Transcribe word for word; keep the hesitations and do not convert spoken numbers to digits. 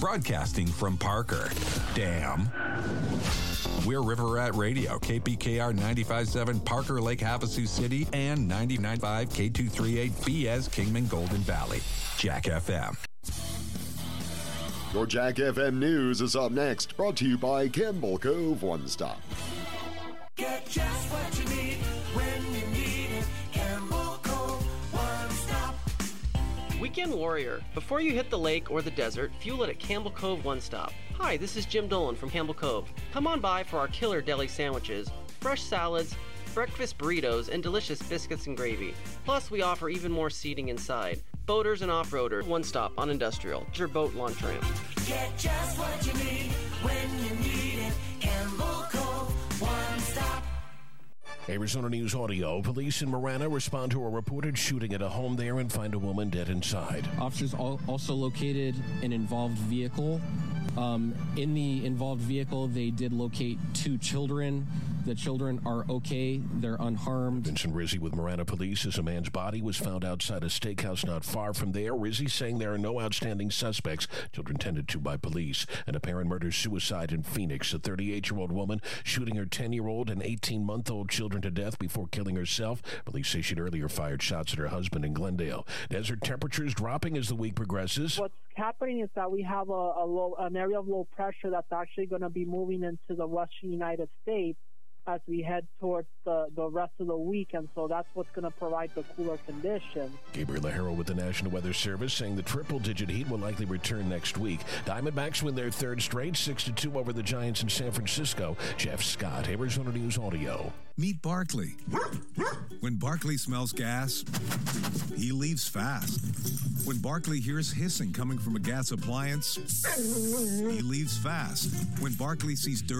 broadcasting from Parker. Damn. We're River Rat Radio, K P K R ninety-five point seven Parker Lake Havasu City and ninety-nine point five K two thirty-eight B S Kingman Golden Valley. Jack F M. Your Jack F M News is up next, brought to you by Campbell Cove One Stop. Get just what you need when you need it. Campbell Cove One Stop. Weekend Warrior. Before you hit the lake or the desert, fuel it at Campbell Cove One Stop. Hi, this is Jim Dolan from Campbell Cove. Come on by for our killer deli sandwiches, fresh salads, breakfast burritos, and delicious biscuits and gravy. Plus, we offer even more seating inside. Boaters and off-roaders, one stop on Industrial. Your boat launch ramp. Get just what you need when you need it. Campbell Cove One Stop. Arizona News Audio. Police in Marana respond to a reported shooting at a home there and find a woman dead inside. Officers also located an involved vehicle. Um, in the involved vehicle, they did locate two children. The children are okay. They're unharmed. Vincent Rizzi with Marana Police says a man's body was found outside a steakhouse not far from there. Rizzi saying there are no outstanding suspects. Children tended to by police. An apparent murder-suicide in Phoenix. A thirty-eight-year-old woman shooting her ten-year-old and eighteen-month-old children to death before killing herself. Police say she'd earlier fired shots at her husband in Glendale. Desert temperatures dropping as the week progresses. What's happening is that we have a, a low, an area of low pressure that's actually going to be moving into the western United States as we head towards the, the rest of the week, and so that's what's going to provide the cooler conditions. Gabriel Lajero with the National Weather Service saying the triple-digit heat will likely return next week. Diamondbacks win their third straight, six to two over the Giants in San Francisco. Jeff Scott, Arizona News Audio. Meet Barkley. When Barkley smells gas, he leaves fast. When Barkley hears hissing coming from a gas appliance, he leaves fast. When Barkley sees dirt